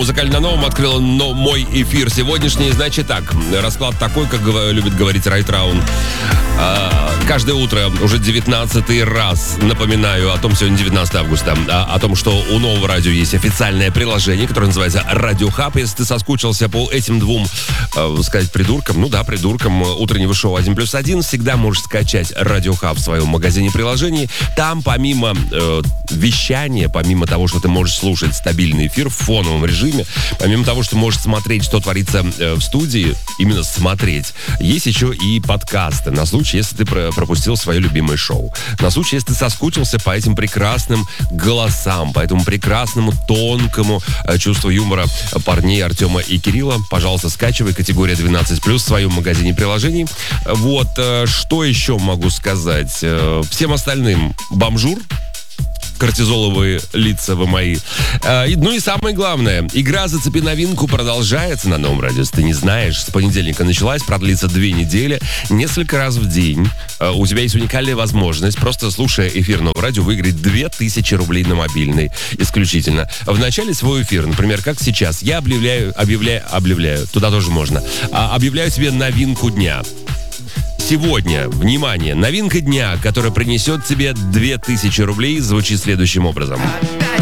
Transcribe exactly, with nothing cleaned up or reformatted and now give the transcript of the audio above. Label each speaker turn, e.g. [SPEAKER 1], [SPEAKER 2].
[SPEAKER 1] музыкально на новом открыла но мой эфир сегодняшний. Значит так, расклад такой, как любит говорить Райтраун. Каждое утро уже девятнадцатый раз напоминаю о том, сегодня девятнадцатое августа, о, о том, что у нового радио есть официальное приложение, которое называется Радио Хаб. Если ты соскучился по этим двум, э, сказать, придуркам, ну да, придуркам утреннего шоу один плюс один, всегда можешь скачать Радио Хаб в своем магазине приложений. Там помимо э, вещания, помимо того, что ты можешь слушать стабильный эфир в фоновом режиме, помимо того, что можешь смотреть, что творится э, в студии, именно смотреть, есть еще и подкасты на случай, если ты про пропустил свое любимое шоу. На случай, если ты соскучился по этим прекрасным голосам, по этому прекрасному, тонкому э, чувству юмора парней Артема и Кирилла, пожалуйста, скачивай категория двенадцать плюс в своем магазине приложений. Вот, э, что еще могу сказать? Э, всем остальным бомжур. Кортизоловые лица вы мои. А, и, ну и самое главное, игра «Зацепи новинку» продолжается на новом радио. Если ты не знаешь, с понедельника началась, продлится две недели, несколько раз в день. А, у тебя есть уникальная возможность, просто слушая эфир нового радио, выиграть две тысячи рублей на мобильный. Исключительно. В начале свой эфир, например, как сейчас, я объявляю, объявляю, объявляю, туда тоже можно, а, объявляю тебе новинку дня. Сегодня, внимание, новинка дня, которая принесет тебе две тысячи рублей, звучит следующим образом.